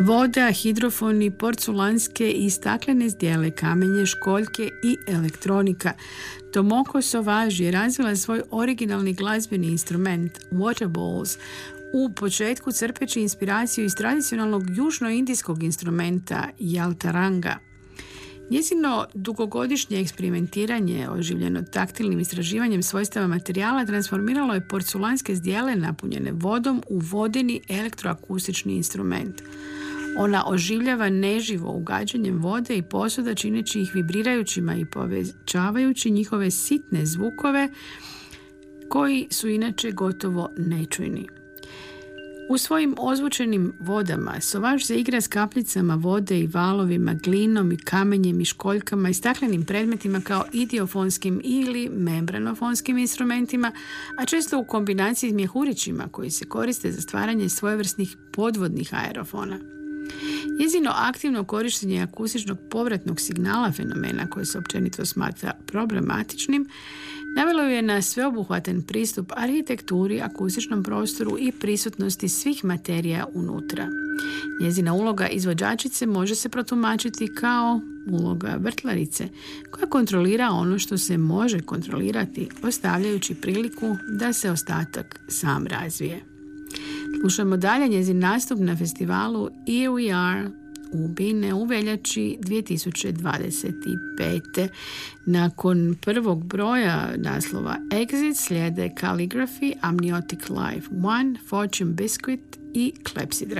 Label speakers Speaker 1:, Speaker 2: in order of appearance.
Speaker 1: Voda, hidrofoni, porculanske i staklene zdjele, kamenje, školjke i elektronika. Tomoko Sauvage je razvila svoj originalni glazbeni instrument Water Bowls, u početku crpeći inspiraciju iz tradicionalnog južnoindijskog instrumenta Jaltaranga. Njezino dugogodišnje eksperimentiranje, oživljeno taktilnim istraživanjem svojstava materijala, transformiralo je porculanske zdjele napunjene vodom u vodeni elektroakustični instrument. Ona oživljava neživo ugađanjem vode i posuda, čineći ih vibrirajućima i povećavajući njihove sitne zvukove koji su inače gotovo nečujni. U svojim ozvučenim vodama Sauvage se igra s kapljicama vode i valovima, glinom i kamenjem i školjkama i staklenim predmetima kao idiofonskim ili membranofonskim instrumentima, a često u kombinaciji s mjehurićima koji se koriste za stvaranje svojevrsnih podvodnih aerofona. Njezino aktivno korištenje akustičnog povratnog signala, fenomena koji se općenito smatra problematičnim, navelo je na sveobuhvatan pristup arhitekturi, akustičnom prostoru i prisutnosti svih materija unutra. Njezina uloga izvođačice može se protumačiti kao uloga vrtlarice, koja kontrolira ono što se može kontrolirati, ostavljajući priliku da se ostatak sam razvije. Slušamo dalje njezin nastup na festivalu Here We Are u Bine u veljači 2025. Nakon prvog broja naslova Exit slijede Calligraphy, Amniotic Life 1, Fortune Biscuit i Clepsydra.